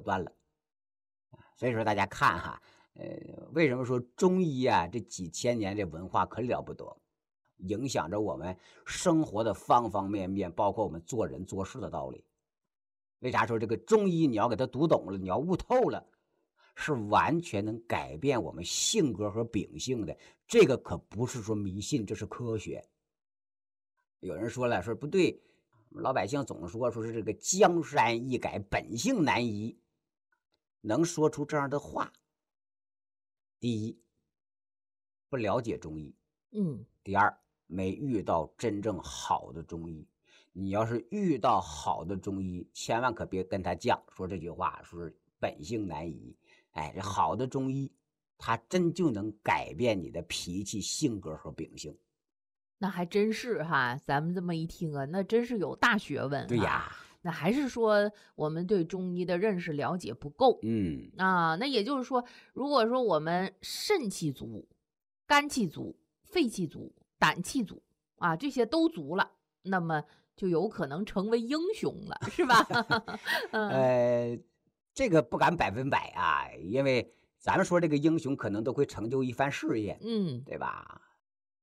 断了。所以说大家看哈，为什么说中医啊这几千年这文化可了不得，影响着我们生活的方方面面，包括我们做人做事的道理。为啥说这个中医你要给它读懂了，你要悟透了，是完全能改变我们性格和秉性的。这个可不是说迷信，这是科学。有人说了，说不对，老百姓总说是这个江山易改，本性难移。能说出这样的话，第一，不了解中医；第二，没遇到真正好的中医。你要是遇到好的中医，千万可别跟他犟，说这句话，说是本性难移。哎，这好的中医，他真就能改变你的脾气、性格和秉性。 那还真是哈，咱们这么一听啊，那真是有大学问哈。 对呀， 那还是说我们对中医的认识了解不够。那也就是说，如果说我们肾气足、肝气足、肺气足、胆气足啊，这些都足了，那么就有可能成为英雄了，是吧？ 这个不敢100%啊，因为咱们说这个英雄可能都会成就一番事业，对吧？